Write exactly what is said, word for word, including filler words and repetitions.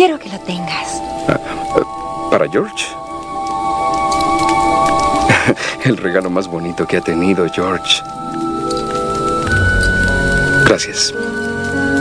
Quiero que lo tengas. Ah, ¿para George? El regalo más bonito que ha tenido George. Gracias.